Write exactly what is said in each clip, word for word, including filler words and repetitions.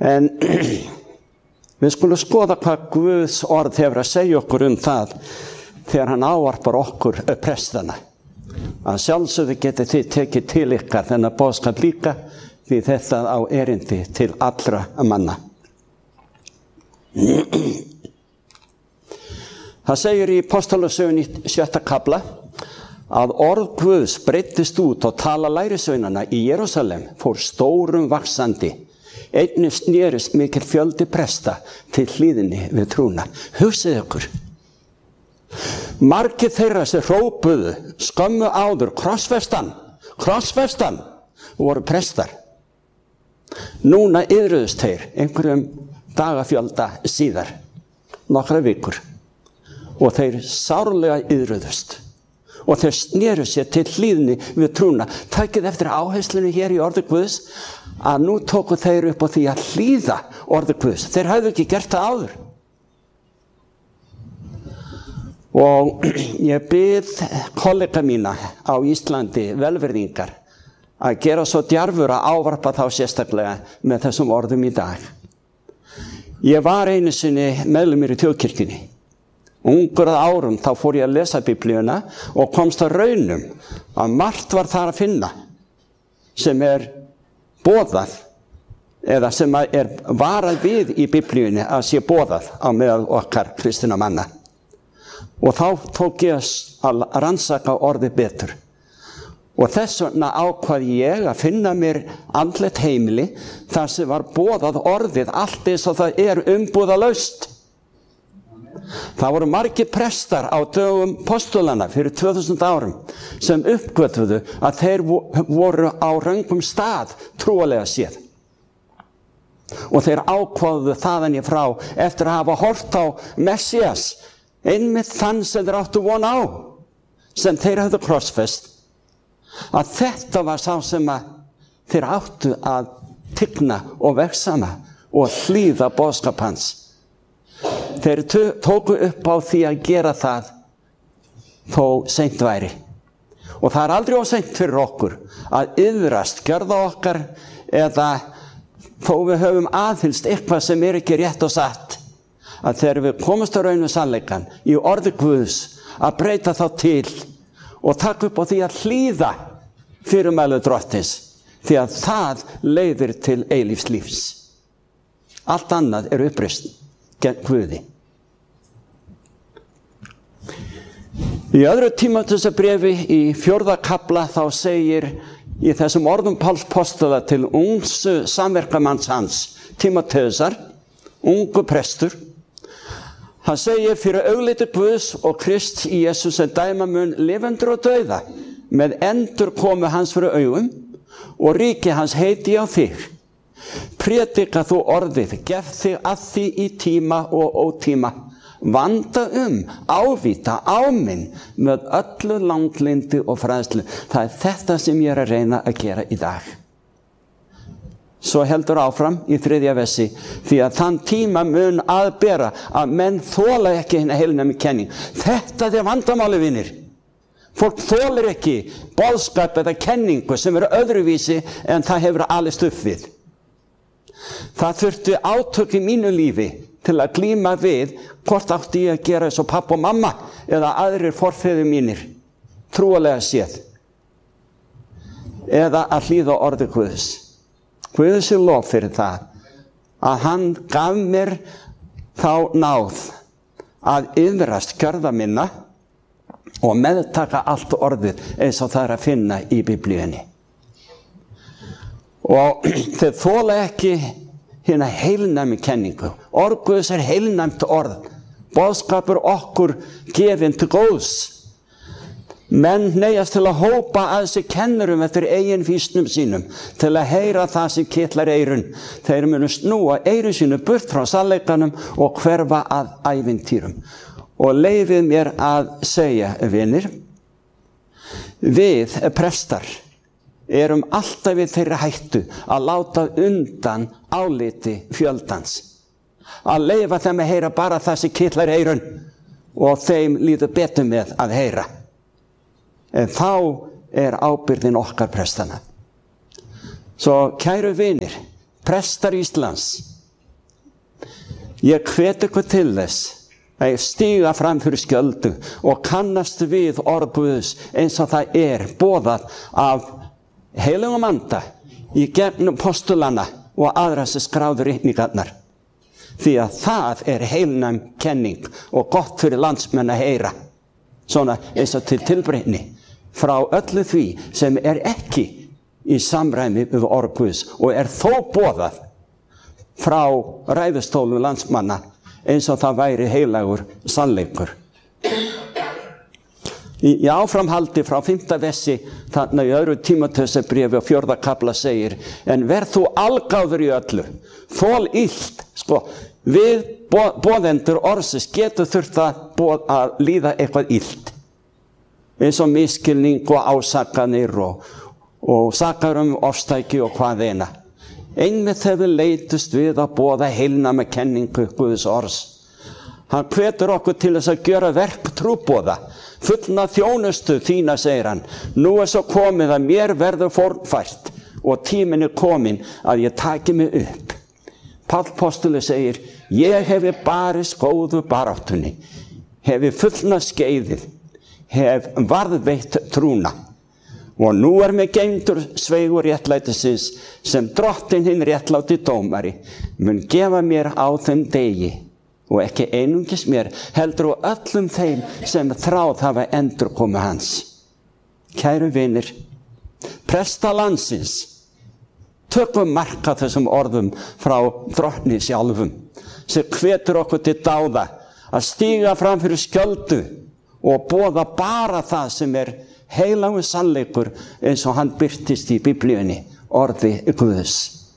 En við skulum skoða hvað Guðs orð hefur að segja okkur um það þegar hann ávarpar okkur prestana. Að sjálfsögðu getið þið tekið til ykkar þennan boðskap líka, því þetta á erindi til allra manna. Það segir í Apostalasögunni sjötta kafla að orð Guðs breiddist út og tala lærisveinana í Jerúsalem fór stórum vaxandi. Einnig snerist mikil fjöldi presta til hlýðinni við trúna. Hugsið ykkur. Margir þeirra sem hrópuðu skömmu áður krossfestan, krossfestan voru prestar. Núna iðruðust þeir einhverjum dagafjölda síðar, nokkra vikur, og þeir sárlega iðruðust og þeir sneru sér til hlýðni við trúna. Takið eftir áherslunni hér í orði Guðs að nú tóku þeir upp á því að hlýða orði Guðs. Þeir hafðu ekki gert það áður. Og ég bið kollega mína á Íslandi velvirðingar að gera svo djarfur að ávarpa þá sérstaklega með þessum orðum í dag. Ég var einu sinni meðlimur í þjóðkirkjunni. Ungur að árum þá fór ég að lesa Biblíuna og komst að raunum að margt var þar að finna sem er boðað eða sem er varað við í Biblíunni að sé boðað á meðal okkar kristinna manna. Og þá tók ég að rannsaka orðið betur. Og þess vegna ákvað ég að finna mér andlegt heimili þar sem var boðað orðið allt eins og það er umbúðalaust. Það voru margir prestar á dögum postulana fyrir tvö þúsund árum sem uppgötvuðu að þeir voru á röngum stað trúarlega séð. Og þeir ákváðu þaðan í frá eftir að hafa horft á Messías, einmitt þann sem þeir áttu von á, sem þeir hafðu krossfest, að þetta var sá sem að þeir áttu að tigna og vegsama og hlýða boðskap hans. Þeir tóku upp á því að gera það þó seint væri. Og það er aldrei of seint fyrir okkur að iðrast gjörða okkar eða þó við höfum aðhylst eitthvað sem er ekki rétt og satt, að þegar við komumst á raun við sannleikann í orði Guðs að breyta þá til og taka upp á því að hlýða fyrirmæli drottins, því að það leiðir til eilífs lífs. Allt annað er uppreisn gegn Guði. Í öðru Tímóteusarbréfi í fjórða kafla þá segir í þessum orðum Páls postula til ungs samverkamanns hans, Tímóteusar, ungu prestur. Hann segir fyrir augliti Guðs og Krist í Jesús sem dæma mun lifendur og dauða með endur komu hans fyrir augum og ríki hans heiti á þig. Prédika þú orðið, gef þig að því í tíma og ótíma. Vanda um, ávíta, áminn með öllu langlindi og fræðslu. Það er þetta sem ég er að reyna að gera í dag. Svo heldur áfram í þriðja versi, því að þann tíma mun aðbera að menn þola ekki hérna heilnæmi kenning. Þetta er vandamáli, vinir. Fólk þolir ekki boðskap eða kenningu sem eru öðruvísi en það hefur alist upp við. Það þurfti átök í mínu lífi til að glíma við hvort átti ég að gera eins og pappa og mamma eða aðrir forfeður mínir, trúarlega séð, eða að hlýða orði Guðs. Guði sé lof fyrir það að hann gaf mér þá náð að iðrast gjörða minna og meðtaka allt orðið eins og það er að finna í Biblíunni. Og þeir þola ekki hérna heilnæmi kenningu. Orð Guðs er heilnæmt orð. Boðskapur okkur gefinn til góðs. Menn neyjast til að hópa að sig kennurum eftir eigin fýsnum sínum, til að heyra það sem kitlar eyrun. Þeir munu snúa eyrun sínu burt frá sannleikanum og hverfa að ævintýrum. Og leyfið mér að segja, vinir, við prestar erum alltaf við þeirri hættu að láta undan áliti fjöldans. Að leyfa þeim að heyra bara það sem kitlar eyrun og þeim líður betur með að heyra. En þá er ábyrgðin okkar prestana. Svo kæru vinir, prestar Íslands, Ég hvet ykkur til þess að stíga fram fyrir skjöldu og kannast við orð Guðs eins og það er boðað af heilögum anda í gegnum postulana og aðra sem skráðu ritningarnar. Því að það er heilnæm kenning og gott fyrir landsmenn að heyra. Svona eins og til tilbreytni frá öllu því sem er ekki í samræmi við orð Guðs og er þó boðað frá ræðustólum landsmanna eins og það væri heilagur sannleikur. Í, í áframhaldi frá fimmta versi þarna í öðru Tímóteusarbréfi og fjórða kafla segir: en verð þú algáður í öllu, þol illt. Sko, við bo, boðendur orðsins getur þurft að, boð, að líða eitthvað illt. Eins og misskilning og ásakanir og, og sakar um ofstæki og hvað eina. Einmitt þegar við leitust við að boða heilnæma kenningu Guðs orðs. Hann hvetur okkur til þess að gjöra verk trúboða, fullna þjónustu þína, segir hann. Nú er svo komið að mér verður fórnfært og tíminn er komin að ég taki mig upp. Páll postuli segir: ég hefi barist góðu baráttunni, hefi fullna skeiðið, hef varðveitt trúna. Og nú er mér geymdur sveigur réttlætisins sem drottinn hinn réttláti dómari mun gefa mér á þeim degi, og ekki einungis mér, heldur og öllum þeim sem þráð hafa endurkomu hans. Kæru vinir, presta landsins, tökum mark á þessum orðum frá drottni sjálfum, sem hvetur okkur til dáða að stíga fram fyrir skjöldu og boða bara það sem er heilagur sannleikur eins og hann birtist í Biblíunni, orði Guðs.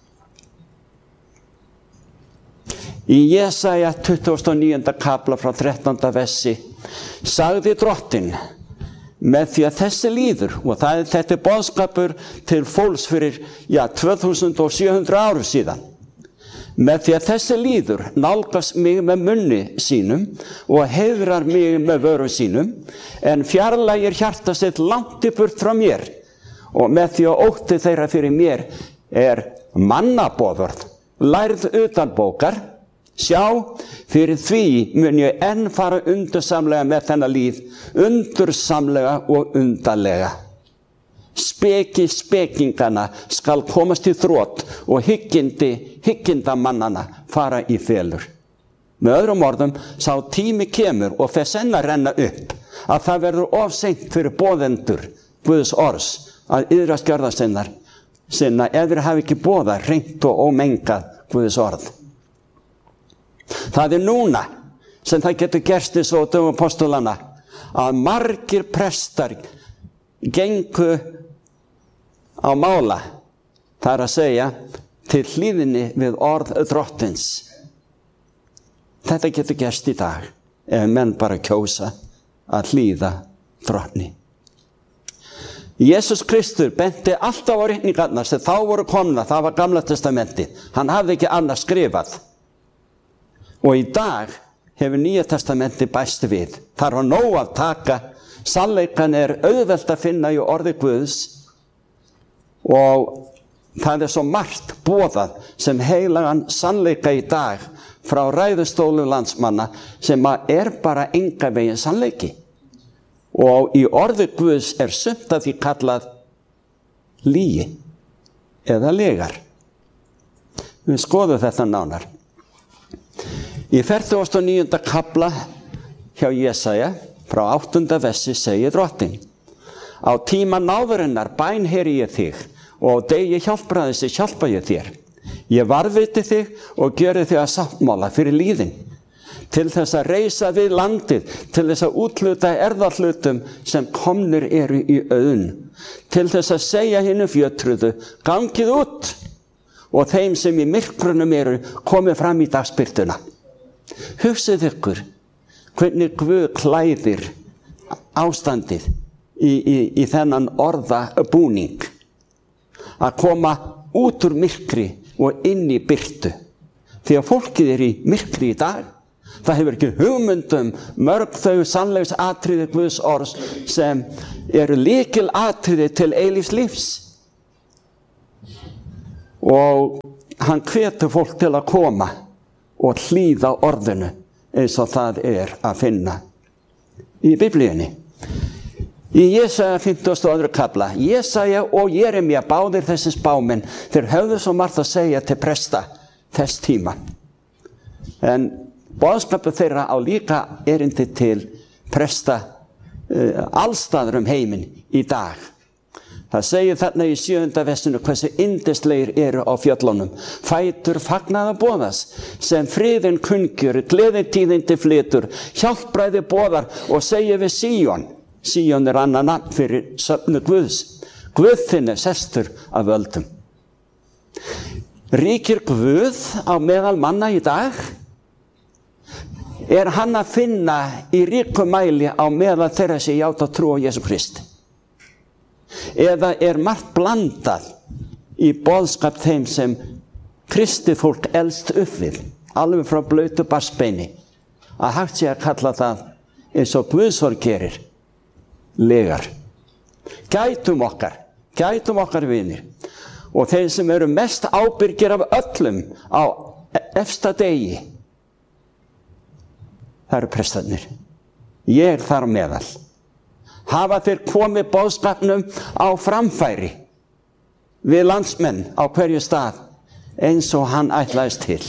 Í Jesaja tuttugasta og níunda kafla frá þrettánda versi sagði drottinn: með því að þessi líður, og það er þetta boðskapur til fólks fyrir ja, tvö þúsund sjö hundruð árum síðan. Með því að þessi líður nálgast mig með munni sínum og heiðrar mig með vörum sínum, en fjarlægir hjarta sitt langt í burt frá mér, og með því að ótti þeirra fyrir mér er mannaboðorð, lærð utan bókar. Sjá, fyrir því mun ég enn fara undursamlega með þennan líð, undursamlega og undarlega. Speki spekingana skal komast í þrot og hyggindi hyggindamannana fara í felur. Með öðrum orðum, sá tími kemur og fer senn að renna upp að það verður of seint fyrir boðendur Guðs orðs að iðrast gjörða sinnar sinna ef þeir hafi ekki boðað hreint og ómengað Guðs orð. Það er núna sem það getur gerst eins og dögum apostolana að margir prestar gengu á mála, það er að segja til hlýðinni við orð drottins. Þetta getur gerst í dag ef menn bara kjósa að hlýða drottni. Jesús Kristur benti alltaf á ritningarnar sem þá voru komna, það var Gamla testamenti. Hann hafði ekki annað skrifað. Og í dag hefur Nýja testamenti bæst við. Það er nóg að taka, sannleikan er auðvelt að finna í orði Guðs, og það er svo margt boðað sem heilagan sannleika í dag frá ræðustólu landsmanna sem er bara enga veginn sannleiki. Og í orði Guðs er sumt af því kallað lygi eða legar. Við skoðum þetta nánar. Í fertugasta og níunda kafla hjá Jesaja frá áttunda versi segir drottinn: á tíma náðurinnar bænheyri ég þig, og á degi hjálpræðis hjálpa ég þér. Ég varðveiti þig og gjöri þig að sáttmála fyrir líðin, til þess að reisa við landið, til þess að útluta erðahlutum sem komnir eru í auðn, til þess að segja hinum fjötruðu: gangið út, og þeim sem í myrkrunum eru komið fram í dagsbirtuna. Hugsið ykkur hvernig Guð klæðir ástandið í, í, í þennan orðabúning, að koma út úr myrkri og inn í birtu. Því að fólkið er í myrkri í dag, það hefur ekki hugmyndum mörg þau sannleiks atriði Guðs orðs sem eru lykil atriði til eilífs lífs. Og hann hvetur fólk til að koma og hlýða orðinu eins og það er að finna í Biblíunni. Í Jesaja fimmtugasta og öðrum kafla, Jesaja og Jeremía, báðir þessi spámenn, þeir höfðu svo margt að segja til presta þess tíma. En boðskapur þeirra á líka erindi til presta uh, allstaðar um heiminn í dag. Það segir þarna í sjöunda versinu hversu yndislegir eru á fjöllunum. Fætur fagnaða boðas, sem friðin kungjur, gleðitíðindi flytur, hjálpræði boðar og segir við Síón. Síón er annað nafn fyrir söfnu Guðs. Guð þinn er sestur af völdum. Ríkir Guð á meðal manna í dag? Er hann að finna í ríkum mæli á meðal þeirra sem játa trú á Jesú Krist? Eða er margt blandað í boðskap þeim sem kristið fólk elst upp við, alveg frá blautu barnsbeini, að hægt sé að kalla það eins og Guðsorð gerir, legar. Gætum okkar, gætum okkar vinir, og þeir sem eru mest ábyrgir af öllum á efsta degi, það eru prestarnir. Ég er þar meðal. Hafa þeir komið boðskapnum á framfæri við landsmenn á hverju stað eins og hann ætlaðist til.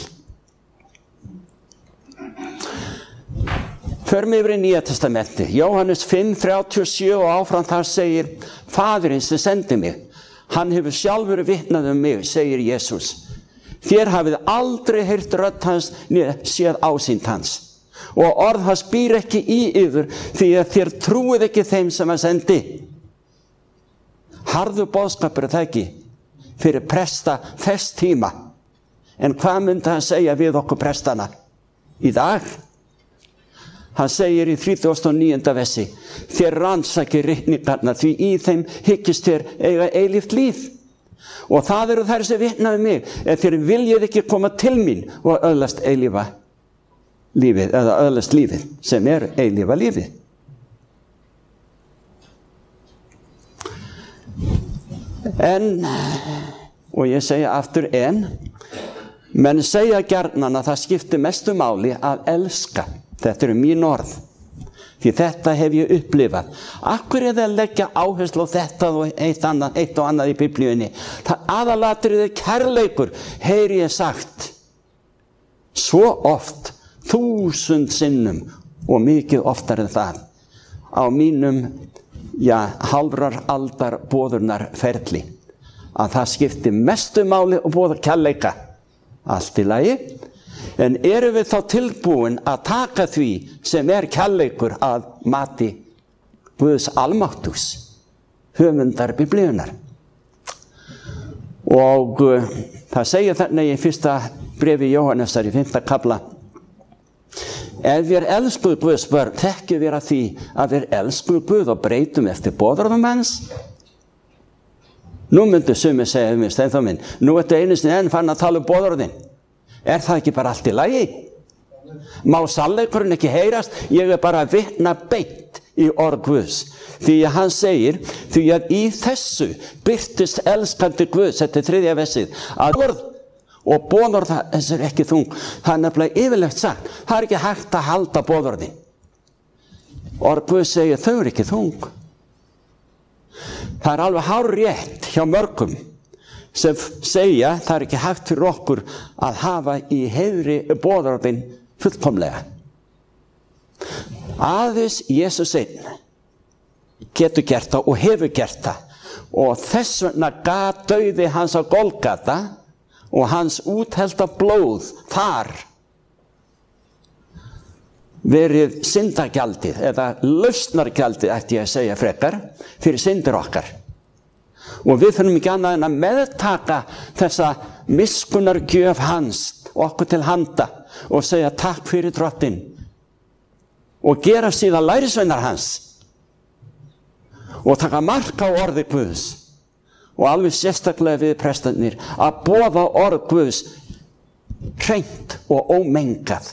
Förum yfir í Nýja testamenti. Jóhannes fimm þrjátíu og sjö og áfram þar segir: Faðirinn sem sendi mig, hann hefur sjálfur vitnað um mig, segir Jesús. Þér hafið aldrei heyrt rödd hans né séð ásýnd hans. Og orð hans býr ekki í yður, því að þér trúið ekki þeim sem hann sendi. Harður boðskapur er það ekki fyrir presta þess tíma. En hvað myndi hann segja við okkur prestana í dag? Hann segir í þrítugasta og níunda versi: Þér rannsakið ritningarnar, því í þeim hyggist þér eiga eilíft líf. Og það eru þær sem vitna um mig, en þér viljið ekki koma til mín og öðlast eilífa lífið, eða öðlast lífið, sem er eilífa lífið. En, og ég segja aftur en, menn segja gjarnan að það skiptir mestu máli að elska. Þetta eru mín orð, því þetta hef ég upplifað. Akkur er það að leggja áherslu á þetta og eitt, annað, eitt og annað í Biblíunni? Það aðalatriði kærleikur, heyri ég sagt, svo oft, þúsund sinnum og mikið oftar en það á mínum, já, hálfrar aldar boðurnar ferli, að það skipti mestu máli og boða kærleika. Allt í lagi, en erum við þá tilbúin að taka því sem er kærleikur að mati Guðs almáttugs, höfundar Biblíunnar? Og uh, það segir þarna í fyrsta bréfi Jóhannesar í fimmta kafla: Ef við elskuð Guðs börn, þekkjum við að því að við elskuð Guð og breytum eftir boðorðum hans. Nú myndu sumir segja um mig, Steinþór minn, nú ertu einu sinni enn farin að tala um boðorðin. Er það ekki bara allt í lagi? Má sannleikurinn ekki heyrast? Ég er bara að vitna beint í orð Guðs. Því að hann segir, því að í þessu birtist elskandi Guðs, þetta er þriðja versið, að orð og boðorð þess er ekki þung. Það er nefnilega yfirlegt sagt, það er ekki hægt að halda boðorðin. Orð Guðs segir, þau eru ekki þung. Það er alveg hárrétt hjá mörgum sem segja, það er ekki hægt fyrir okkur að hafa í heiðri boðorðin fullkomlega. Aðeins Jesús einn getur gert það og hefur gert það, og þess vegna gat dauði hans á Golgata og hans úthelda blóð þar verið syndagjaldið, eða lausnargjaldið ætti ég að segja frekar, fyrir syndir okkar. Og við þurfum ekki annað en að meðtaka þessa miskunnargjöf hans okkur til handa og segja takk fyrir Drottinn og gera síðan lærisveinar hans og taka mark á orði Guðs og alveg sérstaklega við prestarnir að boða orð Guðs hreint og ómengað.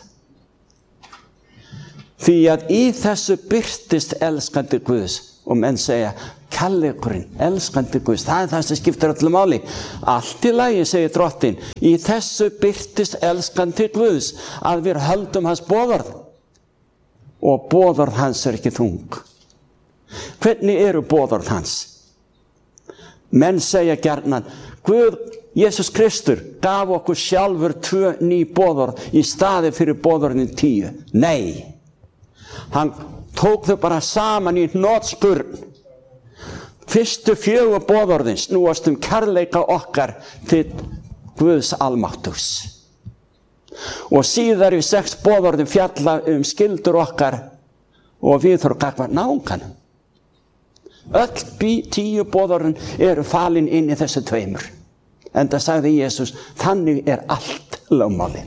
Því að í þessu birtist elskandi Guðs og menn segja kærleikurinn, elskandi Guðs, það er það sem skiptir öllu máli. Allt í lagi, segir Drottinn, í þessu birtist elskandi Guðs að við höldum hans boðorð og boðorð hans er ekki þung. Hvernig eru boðorð hans? Menn segja gjarnan, Guð, Jesús Kristur gaf okkur sjálfur tvö ný boðorð í staði fyrir boðorðin tíu. Nei, hann tók þau bara saman í hnotskurn. Fyrstu fjögur boðorðin snúast um kærleika okkar til Guðs almáttugs. Og síðar í sex boðorðin fjalla um skyldur okkar og viðhorf gagnvart náunganum. Öll tíu boðorðin eru falin inn í þessu tveimur. Enda sagði Jesús, þannig er allt lögmálið.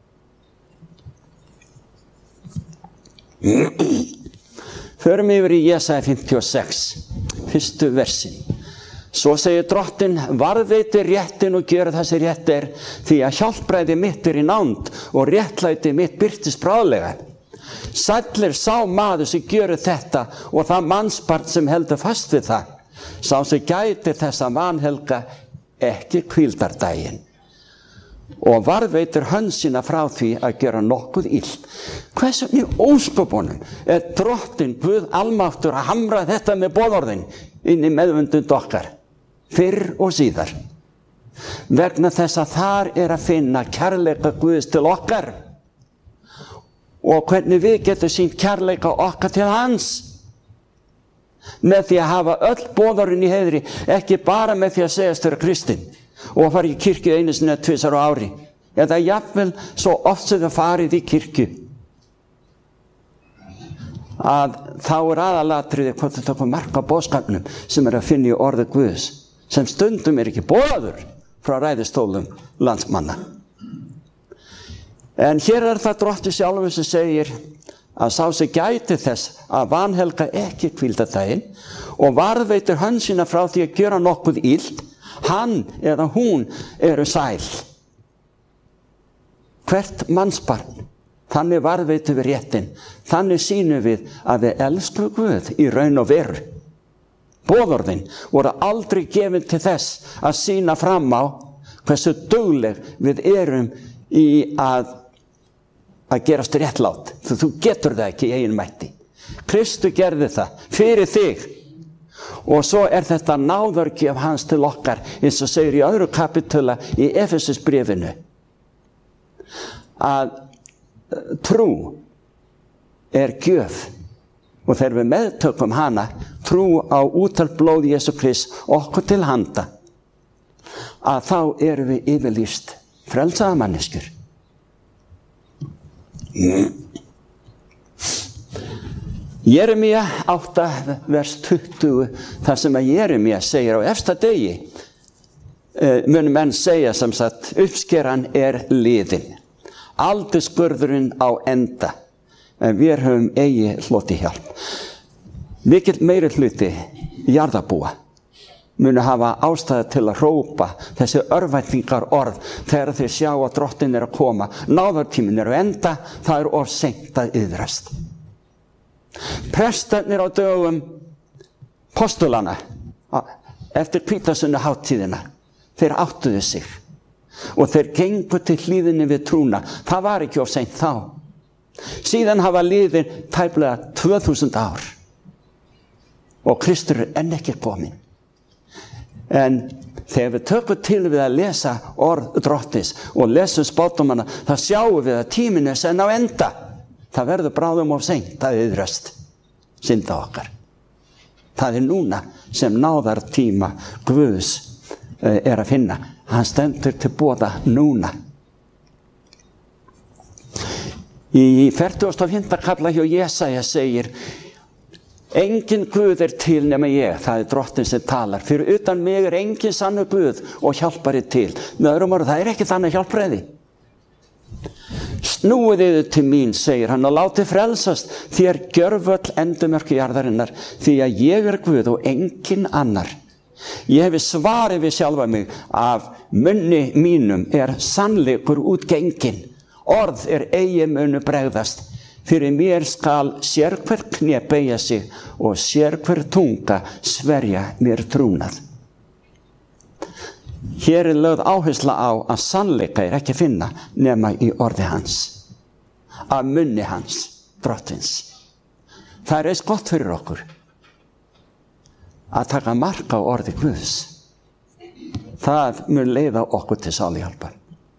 Förum yfir í Jesaja fimmtíu og sex, fyrstu versin. Svo segir Drottinn, varðveiti réttin og gjöra það sem rétt er, því að hjálpræði mitt er í nánd og réttlæti mitt birtist bráðlega. Sæll er sá maður sem gjörir þetta og það mannsbarn sem heldur fast við það. Sá sem gætir þessa vanhelga ekki hvíldardaginn og varðveitir hönd sína frá því að gera nokkuð illt. Hvers vegna í ósköpunum er Drottinn Guð almáttur að hamra þetta með boðorðin inn í meðvundund okkar, fyrr og síðar? Vegna þess að þar er að finna kærleika Guðs til okkar og hvernig við getum sýnt kærleika okkar til hans. Með því að hafa öll boðorðin í heiðri, ekki bara með því að segjast vera kristinn og að fara í kirkju einu sinni eða tvisvar á ári, eða jafnvel svo oft sem það farið í kirkju, að þá er aðalatriði hvort það tókum mark á boðskapnum sem er að finna í orði Guðs, sem stundum er ekki boðaður frá ræðustólum landsmanna. En hér er það Drottinn sjálfur sem segir að sá sem gæti þess að vanhelga ekki hvíldardaginn og varðveitir hönd sína frá því að gera nokkuð illt, hann eða hún eru sæl. Hvert mannsbarn, þannig varðveitum við réttin, þannig sýnum við að við elskum Guð í raun og veru. Boðorðin voru aldrei gefin til þess að sýna fram á hversu dugleg við erum í að að gerast réttlátt. Þú, þú getur það ekki í eigin mætti. Kristur gerði það fyrir þig. Og svo er þetta náðargjöf hans til okkar, eins og segir í öðru kapitula í Efesusbréfinu, að trú er gjöf. Og þegar við meðtökum hana, trú á útalt blóð Jesú Krist okkur til handa, að þá erum við yfirlýst frelsaða manneskjur. Jeremía átta vers tuttugu, þar sem að Jeremía segir á efsta degi munu menn segja sem sagt uppskeran er liðin, aldurskurðurinn á enda, en við höfum eigi hloti hjálp. Mikill meiri hluti jarðarbúa munu hafa ástæðu til að hrópa þessi örvæntingar orð þegar þeir sjá að Drottinn er að koma, náðartíminn er að enda, það er of seint að iðrast. Prestarnir á dögum postulana eftir hvítasunnu hátíðina, þeir áttuðu sig og þeir gengu til hlíðinni við trúna. Það var ekki of seint þá. Síðan hafa liðin tæplega tvö þúsund ár og Kristur er enn ekki kominn. En þegar við tökum til við að lesa orð Drottins og lesum spádómana, þá sjáum við að tíminn er senn á enda. Það verður bráðum of seint að iðrast synda okkar. Það er núna sem náðartíma Guðs er að finna. Hann stendur til boða núna. Í fertugasta og fimmta kafla hjá Jesaja segir, engin Guð er til nema ég, það er Drottinn sem talar. Fyrir utan mig er engin sannur Guð og hjálpari til. Með öðrum orðum, það er ekki þannig hjálpræði. Snúið yður til mín, segir hann, og látið frelsast þér gjörvöll endimörk jarðarinnar, því að ég er Guð og engin annar. Ég hefi svarið við sjálfa mig, af munni mínum er sannleikur útgengin. Orð er eigi munu bregðast. Fyrir mér skal sérhver kné beygja sig og sérhver tunga sverja mér trúnað. Hér er lögð áhersla á að sannleika er ekki að finna nema í orði hans, af munni hans, drottins. Það er eins gott fyrir okkur að taka mark á orði Guðs. Það mun leiða okkur til sáluhjálpar.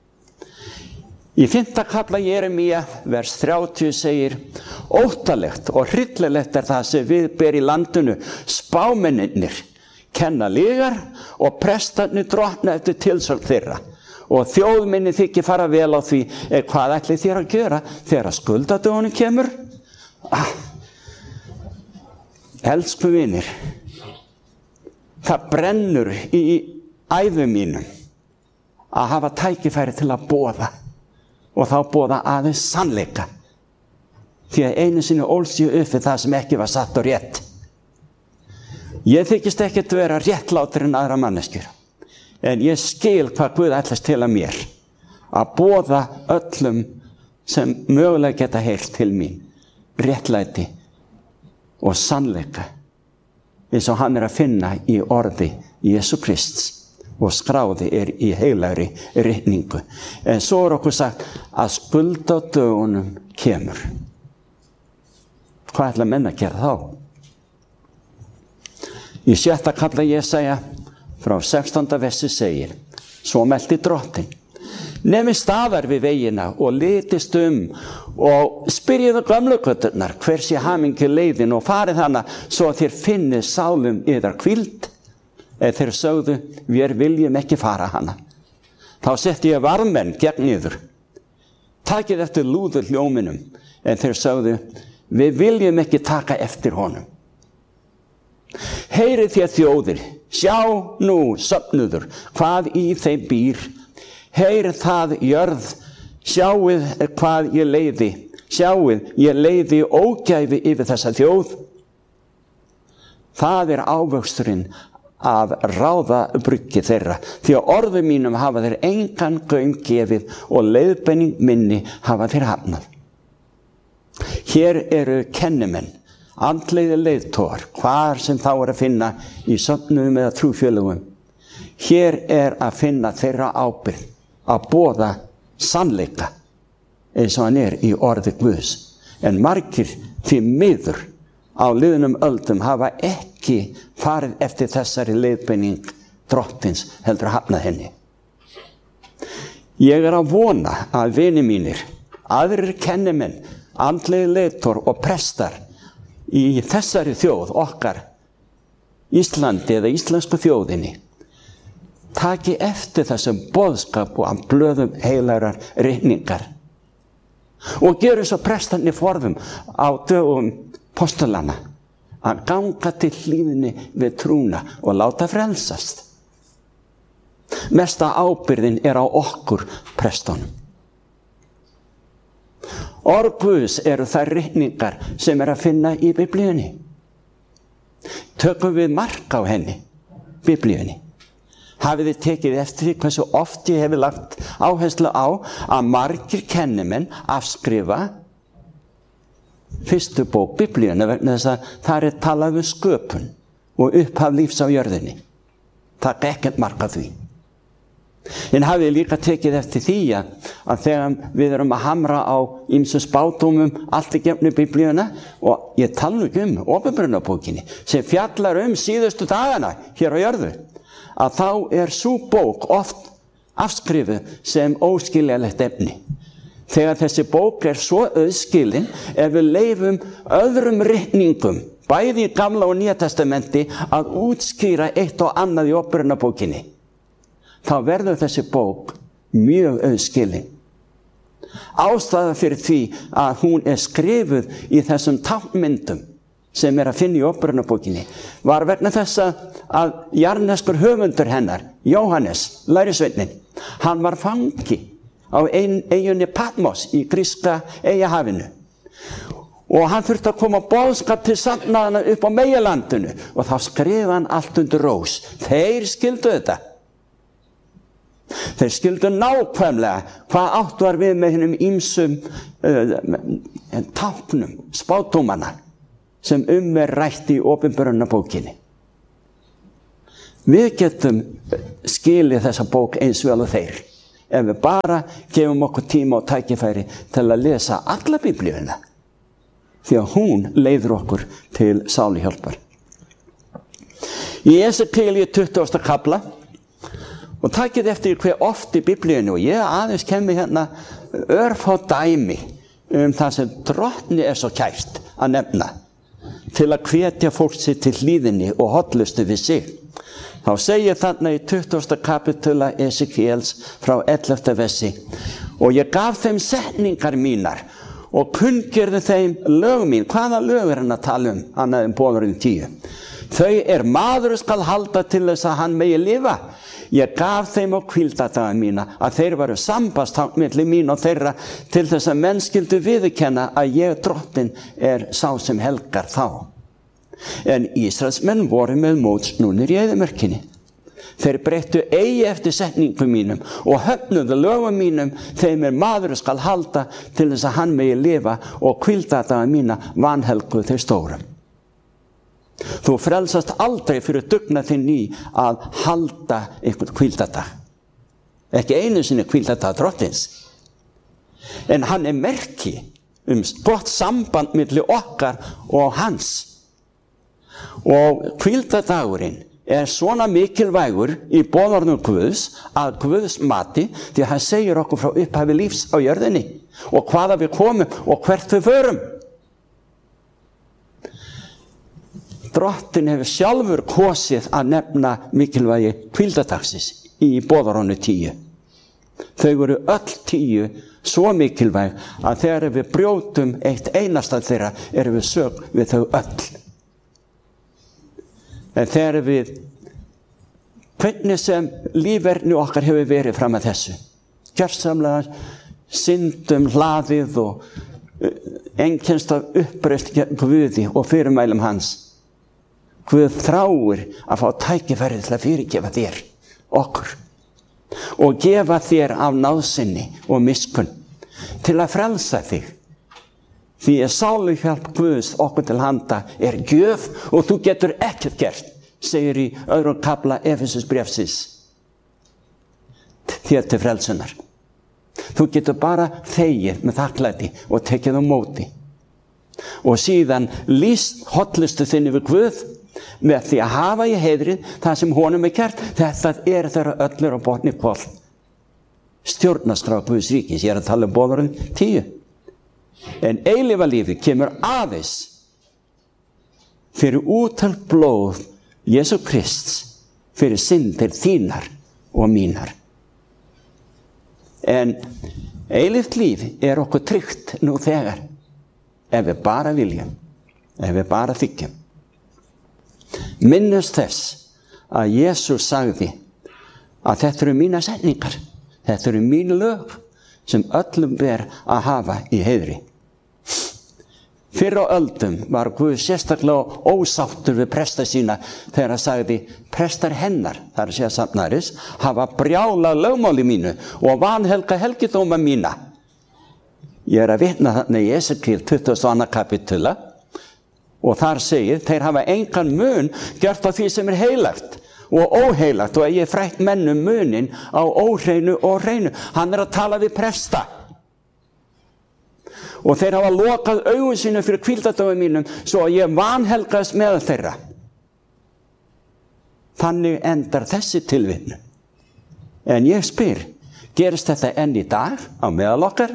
Í fimmta kafla Jeremía, vers þrjátíu segir: Óttalegt og hryllilegt er það sem við ber í landinu, spámennirnir kenna lygar og prestarnir drottna eftir tilsögn þeirra. Og þjóðminni þykir fara vel á því, er hvað ætlið þér að gera þegar skuldadögunum kemur? Ah, elsku vinir, það brennur í æðum mínum að hafa tækifæri til að boða, og þá boða aðeins sannleika, því að einu sinni ólst ég upp við það sem ekki var satt og rétt. Ég þykist ekkert vera réttlátur en aðra manneskjur, en ég skil hvað Guð ætlast til að mér, að boða öllum sem mögulega geta heyrt til mín réttlæti og sannleika, eins og hann er að finna í orði Jesú Krists og skráði er í heilagri ritningu. En svo er okkur sagt að skuldadögunum kemur. Hvað ætla menn að gera þá? Í sjötta kafla Jesaja frá sextánda versi segir: Svo mælti drottinn: Nemi staðar við vegina og litist um og spyrjiðu gömlu göturnar hver sé hamingju leiðin og farið hana svo að þér finnið sálum yðar hvíld. Eða þeir sögðu: Við viljum ekki fara hana. Þá setti ég varðmenn gegn yður. Takið eftir lúður hljóminum. En þeir sögðu: Við viljum ekki taka eftir honum. Heyrið þér þjóðir, sjá nú söfnuður, hvað í þeim býr. Heyrið það jörð, sjáið hvað ég leiði. Sjáið, ég leiði ógæfi yfir þessa þjóð. Það er ávöxturinn af ráðabruggi þeirra, því að orðum mínum hafa þeir engan gaum gefið og leiðbeining minni hafa þeir hafnað. Hér eru kennimenn, andlegir leiðtogar, hvar sem þá er að finna í söfnuðum eða trúfélögum. Hér er að finna þeirra ábyrgð að boða sannleika eins og hann er í orði Guðs. En margir því miður á liðnum öldum hafa ekki farið eftir þessari leiðbeining drottins, heldur að hafna henni. Ég er að vona að vinir mínir, aðrir kennimenn, andlegir leiðtogar og prestar í þessari þjóð okkar, Íslandi eða íslensku þjóðinni, taki eftir þessum boðskap og að blöðum heilagrar ritningar og gerum svo prestarnir forðum á dögum postulana að ganga til hlíðinni við trúna og láta frelsast. Mesta ábyrgðin er á okkur prestunum. Orð Guðs eru þær ritningar sem er að finna í Biblíunni. Tökum við mark á henni, Biblíunni. Hafið þið tekið eftir því hversu oft ég hef lagt áherslu á að margir kennimenn afskrifa fyrstu bók Biblíunni vegna þess að það er talað um sköpun og upphaf lífs á jörðinni. Það er ekkert mark á því. En hafið þið líka tekið eftir því að þegar við erum að hamra á ýmsum spádómum allt í gegnum Biblíuna, og ég tala nú ekki um Opinberunarbókinni sem fjallar um síðustu dagana hér á jörðu, að þá er sú bók oft afskrifuð sem óskiljanlegt efni. Þegar þessi bók er svo auðskilin, ef við leifum öðrum ritningum, bæði í Gamla og Nýja testamenti, að útskýra eitt og annað í Opinberunarbókinni, þá verður þessi bók mjög auðskilin. Ástæða fyrir því að hún er skrifuð í þessum táknmyndum sem er að finna í Opinberunarbókinni var vegna þess að jarðneskur höfundur hennar, Jóhannes, lærisveinninn, hann var fangi á eyjunni Patmos í gríska eyjahafinu. Og hann þurfti að koma boðskap til safnaðana upp á meginlandinu og þá skrifaði hann allt undir rós. Þeir skildu þetta. Þeir skildu nákvæmlega hvað áttu var við með hinnum ýmsum uh, táknum, spádómana sem um er rætt í opinberunarbókinni. Við getum skilið þessa bók eins vel og þeir ef við bara gefum okkur tíma og tækifæri til að lesa alla Biblíuna, því að hún leiðir okkur til sáluhjálpar. Í Esekiel tuttugasta kafla, og takið eftir hver oft í Biblíunni, og ég aðeins kemur hérna örfá dæmi um það sem drottni er svo kært að nefna til að hvetja fólk sér til hlýðinni og hollustu við sig. Þá segir þarna í tuttugasta kapitula Esekiels frá ellefta versi: og ég gaf þeim setningar mínar og kunngjörði þeim lög mín. Hvaða lög er hann að tala um annað en boðorðin tíu? Þau er maður skal halda til þess að hann megi lifa. Ég gaf þeim á hvíldardaga mína að þeir varu sambandstang milli mín og þeirra til þess að menn skyldu viðurkenna að ég drottin er sá sem helgar þá. En Ísraelsmenn voru með mótsnúnir í eyðimörkinni. Þeir breyttu eigi eftir setningum mínum og höfnuðu lögum mínum. Þeim er maður skal halda til þess að hann megi lifa og hvíldardaga mína vanhelguðu þeir stórum. Þú frelsast aldrei fyrir dugnað þinn í að halda einhvern hvíldardag. Ekki einu sinni hvíldardag drottins. En hann er merki um gott samband milli okkar og hans. Og hvíldardagurinn er svona mikilvægur í boðorðum Guðs að Guðs mati, því að hann segir okkur frá upphafi lífs á jörðinni og hvaða við komum og hvert við förum. Drottin hefur sjálfur kosið að nefna mikilvægi hvíldardagsins í boðorðinu tíu. Þau voru öll tíu svo mikilvæg að þegar við brjótum eitt einasta þeirra erum við sök við þau öll. En þegar við, hvernig sem lífverðni okkar hefur verið fram að þessu, gjörsamlega syndum hlaðið og einkennst af uppreist Guði og fyrirmælum hans. Guð þráir að fá tækifæri til að fyrirgefa þér, okkur, og gefa þér af náðsinni og miskunn til að frelsa þig. Því að sáluhjálp Guðs okkur til handa er gjöf og þú getur ekkert gert, segir í öðrum kafla Efesusbréfsins, þér til frelsunar. Þú getur bara þegið með þakklæti og tekið á móti. Og síðan lýst hollustu þinni við Guð með því að hafa í heiðrið það sem honum er kært. Þetta er þeirra öllur á botni kvoll. Stjórnarskrá Guðs ríkis, ég er að tala um boðorðin tíu. En eilífa lífið kemur aðeins fyrir úttalt blóð Jesú Krists fyrir syndir þínar og mínar. En eilíft líf er okkur tryggt nú þegar, ef við bara viljum, ef við bara þykjum. Minnust þess að Jesús sagði að þetta eru mínar setningar, þetta eru mín lög sem öllum ber að hafa í heiðri. Fyrr á öldum var Guð sérstaklega ósáttur við presta sína þegar hann sagði: prestar hennar, það er að segja safnaris, hafa brjálað lögmáli mínu og vanhelga helgidóma mína. Ég er að vitna þarna í Esekiel tuttugasta og annað kapitula og þar segir: þeir hafa engan mun gjört á því sem er heilagt og óheilagt, og ég frætt mennum munin á óhreinu og hreinu. Hann er að tala við presta. Og þeir hafa lokað augun sínu fyrir hvíldardögum mínum svo að ég vanhelgast með þeirra. Þannig endar þessi tilvitnun. En ég spyr, gerist þetta enn í dag á meðal okkar?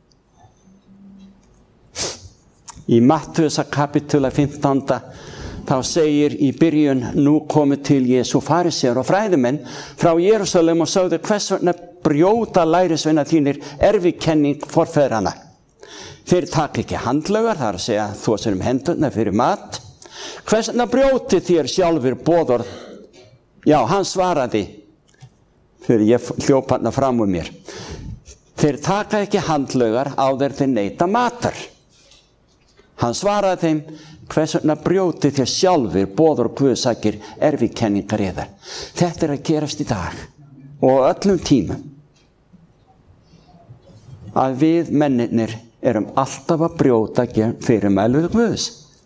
Í Mattheusar kapitula fimmtánda þá segir í byrjun: nú komu til Jesú farisear og fræðimenn frá Jerúsalem og sögðu: hvers vegna brjóta lærisveina þínir erfikenning forfeðranna? Þeir taka ekki handlögar, það er að segja þú sem um hendurna fyrir mat. Hvers vegna brjóti þér sjálfur boðorð? Já, hann svaraði, fyrir ég hljóp hann fram úr mér: þeir taka ekki handlögar áður þeir neita matar. Hann svaraði þeim: hvers vegna brjóti þér sjálfur boðorð Guðs, sakir erfikenningar yðar? Þetta er að gerast í dag. og öllum tímum að við mennirnir erum alltaf að brjóta gegn fyrirmælu Guðs.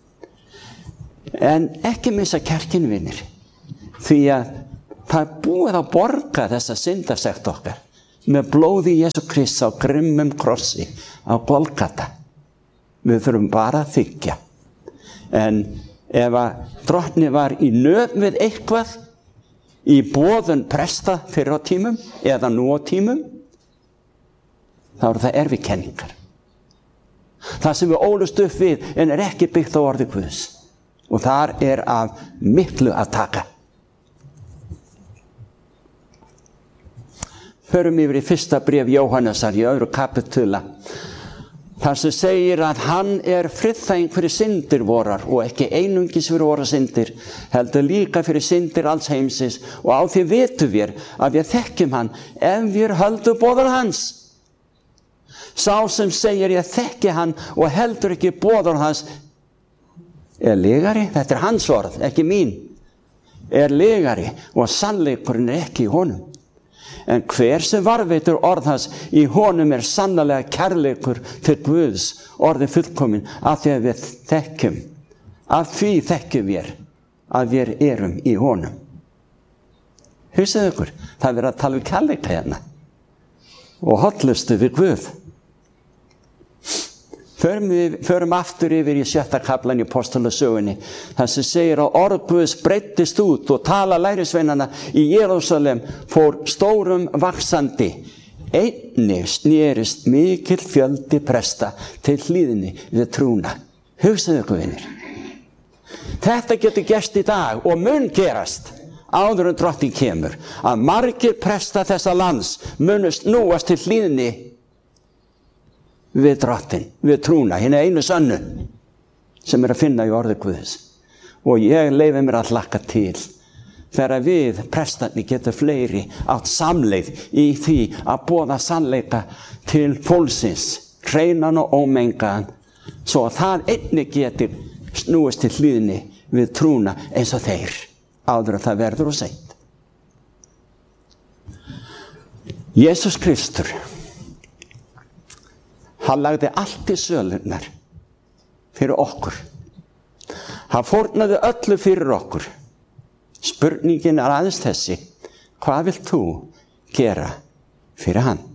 En ekki missa kjarkinn, vinir, því að það er búið að borga þessa syndarsekt okkar með blóði Jesú Krists á grimmum krossi á Golgata. Við þurfum bara að þiggja. En ef að drottni var í nöp við eitthvað í boðun presta fyrir á tímum eða nú á tímum, þá eru það erfikenningar. Það sem við ólust upp við en er ekki byggt á orði Guðs. Og þar er af miklu að taka. Förum yfir í fyrsta bréf Jóhannesar í öðru kapitula. Þar sem segir að hann er friðþæging fyrir syndir vorar og ekki einungis fyrir vorar syndir, heldur líka fyrir syndir alls heimsins, og á því vitum við að við þekkjum hann ef við höldum boðar hans. Sá sem segir ég þekki hann og heldur ekki boðar hans er legari, þetta er hans orð, ekki mín, er legari og sannleikurinn er ekki í honum. En hver sem varveitur orð hans, í honum er sannlega kærleikur til Guðs, orðið fullkomin, af því að við þekkjum, af því þekkjum við að við erum í honum. Hugsið ykkur, það er verið að tala um kærleika hérna og hollustu við Guð. Förum, við, förum aftur yfir í sjötta kaflan í Apostolasögunni, þar sem segir að orð Guðs breiddist út og tala lærisveinana í Jerúsalem fór stórum vaxandi. Einnig snerist mikill fjöldi presta til hlýðni við trúna. Hugsaðu ykkur, vinir. Þetta getur gerst í dag og mun gerast áður en drottinn kemur, að margir presta þessa lands munu snúast til hlýðni við drottinn, við trúna, hina einu sönnu sem er að finna í orði Guðs. Og ég leyfi mér að hlakka til þegar við prestarnir getur fleiri átt samleið í því að boða sannleika til fólksins, hreinan og ómengaðan, svo að það einnig getur snúist til hlýðni við trúna eins og þeir, áður að það verður og seint. Jesús Kristur, hann lagði allt í sölurnar fyrir okkur. Hann fórnaði öllu fyrir okkur. Spurningin er aðeins þessi: hvað vilt þú gera fyrir hann?